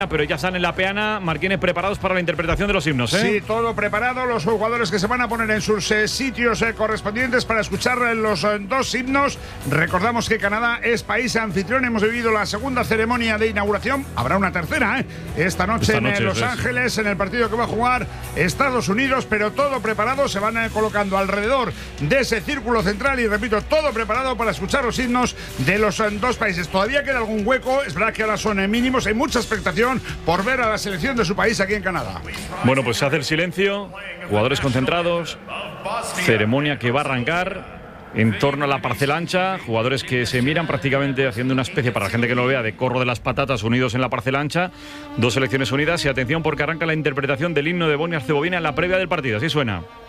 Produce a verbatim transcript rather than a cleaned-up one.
Pero ya están en la peana, Marquines, preparados para la interpretación de los himnos, ¿eh? Sí, todo preparado, los jugadores que se van a poner en sus eh, sitios eh, correspondientes para escuchar eh, los eh, dos himnos. Recordamos que Canadá es país anfitrión, hemos vivido la segunda ceremonia de inauguración, habrá una tercera, ¿eh? Esta noche, Esta noche en eh, Los es. Ángeles, en el partido que va a jugar Estados Unidos, pero todo preparado, se van eh, colocando alrededor de ese círculo central y repito, todo preparado para escuchar los himnos de los eh, dos países. Todavía queda algún hueco, es verdad que ahora son eh, mínimos, hay mucha expectación por ver a la selección de su país aquí en Canadá. Bueno, pues se hace el silencio, jugadores concentrados, ceremonia que va a arrancar en torno a la parcela ancha, jugadores que se miran prácticamente haciendo una especie, para la gente que no lo vea, de corro de las patatas unidos en la parcela ancha, dos selecciones unidas y atención porque arranca la interpretación del himno de Bosnia y Herzegovina en la previa del partido, así suena.